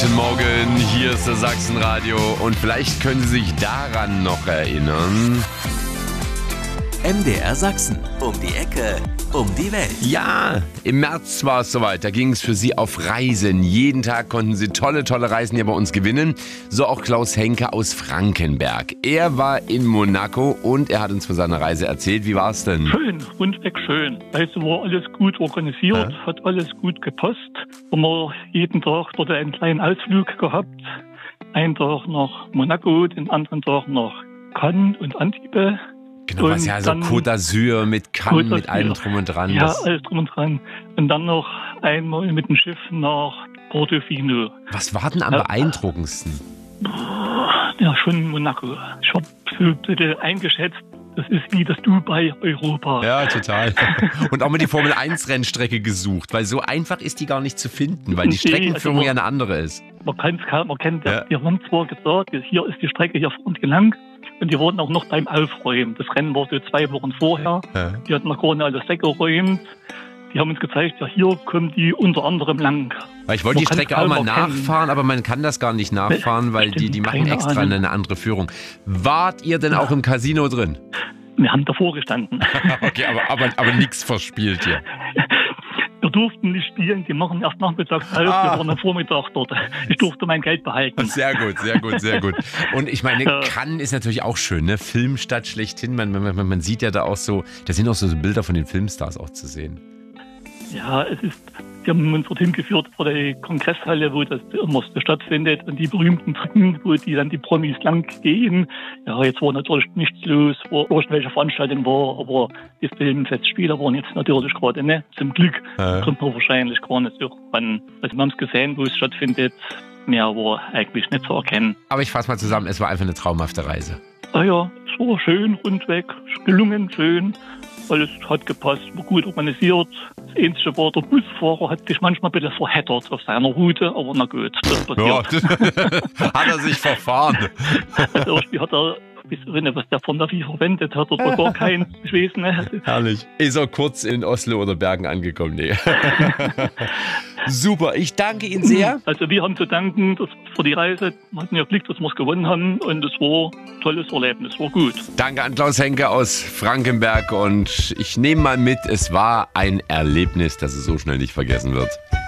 Guten Morgen, hier ist das Sachsenradio und vielleicht können Sie sich daran noch erinnern. MDR Sachsen. Um die Ecke, um die Welt. Ja, im März war es soweit. Da ging es für Sie auf Reisen. Jeden Tag konnten Sie tolle Reisen hier bei uns gewinnen. So auch Klaus Henke aus Frankenberg. Er war in Monaco und er hat uns von seiner Reise erzählt. Wie war es denn? Schön, rundweg schön. Also war alles gut organisiert, hat alles gut gepasst. Haben wir jeden Tag dort einen kleinen Ausflug gehabt. Einen Tag nach Monaco, den anderen Tag nach Cannes und Antibes. Genau, was ja so Côte d'Azur mit Cannes, mit allem drum und dran. Ja, alles drum und dran. Und dann noch einmal mit dem Schiff nach Portofino. Was war denn am beeindruckendsten? Ja, schon Monaco. Ich habe so ein bisschen eingeschätzt, das ist wie das Dubai Europa. Ja, total. Und auch mal die Formel-1-Rennstrecke gesucht, weil so einfach ist die gar nicht zu finden, weil die Streckenführung ja eine andere ist. Man kann es kaum erkennen. Die haben zwar gesagt, hier ist die Strecke hier vorne gelang. Und die wurden auch noch beim Aufräumen. Das Rennen war so 2 Wochen vorher. Ja. Die hatten noch gar nicht alles weggeräumt. Die haben uns gezeigt, ja, hier kommen die unter anderem lang. Weil ich wollte die Strecke auch mal nachfahren, aber man kann das gar nicht nachfahren, weil die machen extra eine andere Führung. Wart ihr denn auch im Casino drin? Wir haben davor gestanden. Okay, aber nichts verspielt hier. Wir durften nicht spielen, die machen erst nachmittags auf, wir waren am Vormittag dort. Ich durfte mein Geld behalten. Sehr gut, sehr gut, sehr gut. Und ich meine, Cannes ist natürlich auch schön, ne? Filmstadt schlechthin. Man sieht ja da auch so, da sind auch so Bilder von den Filmstars auch zu sehen. Ja, die haben uns dorthin geführt vor der Kongresshalle, wo das immer stattfindet, und die berühmten Treppen, wo die dann die Promis lang gehen. Ja, jetzt war natürlich nichts los, wo irgendwelche Veranstaltung war, aber die Filmfestspiele waren jetzt natürlich gerade, ne? Zum Glück kommt man wahrscheinlich gar nicht so ran. Also wir haben es gesehen, wo es stattfindet, mehr war eigentlich nicht zu erkennen. Aber ich fasse mal zusammen, es war einfach eine traumhafte Reise. Ja, es war schön, rundweg, gelungen, schön. Alles hat gepasst, war gut organisiert. Das Einzige war, der Busfahrer hat sich manchmal ein bisschen verheddert auf seiner Route, aber na gut, das passiert. Ja, hat er sich verfahren. Also irgendwie hat er, was der von Navi verwendet hat, oder gar keinen, ich weiß nicht. Herrlich. Ist er kurz in Oslo oder Bergen angekommen? Nee. Super, ich danke Ihnen sehr. Also wir haben zu danken für die Reise. Wir hatten ja Glück, dass wir es gewonnen haben, und es war ein tolles Erlebnis, war gut. Danke an Klaus Henke aus Frankenberg und ich nehme mal mit, es war ein Erlebnis, das es so schnell nicht vergessen wird.